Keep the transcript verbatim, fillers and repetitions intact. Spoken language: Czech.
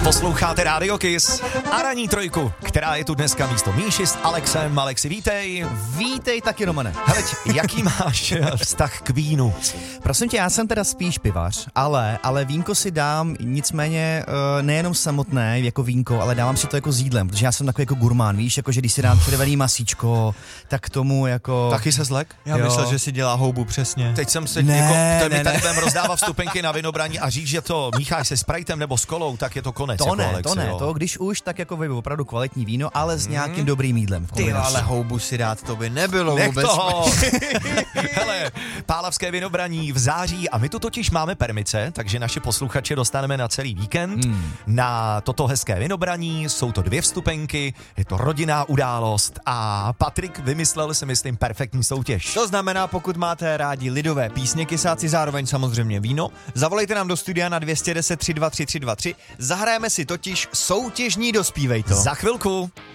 Posloucháte Radio Kiss a ranní trojku, která je tu dneska místo Míši s Alexem. Alexi, vítej. Vítej taky, Romane. Hele, jaký máš vztah k vínu? Prosím tě, já jsem teda spíš pivař, ale, ale vínko si dám nicméně uh, nejenom samotné jako vínko, ale dávám si to jako s jídlem, protože já jsem takový jako gurmán, víš, jako že když si dám červený masíčko, tak k tomu jako... Taky se zlek? Já Jo. myslel, že si dělá houbu přesně. Teď jsem se Ne, jako, ne, mi tady ne. budeme rozdávat vstupenky na vinobraní a říct, že to mícháš se Spritem nebo s kolou, tak je to konec. To jako ne, Alexi, to ne, jo. to když už, tak jako vy opravdu kvalitní víno, ale s nějakým dobrým jídlem. v Ty, kombinaci. ale houbu si dát to by nebylo Nech vůbec. toho. Hele, Pálavské vinobraní v září a my tu totiž máme permice, takže naše posluchače dostaneme na celý víkend Hmm. na toto hezké vinobraní. Jsou to dvě vstupenky, je to rodinná událost a Patrik vymyslel si myslím perfektní soutěž. To znamená, pokud máte rádi lidové písně, kysáci, zároveň samozřejmě víno, zavolejte nám do studia na dvě deset tři dva tři tři dva tři. Zahrajeme si totiž soutěžní Dospívej to. Za chvilku.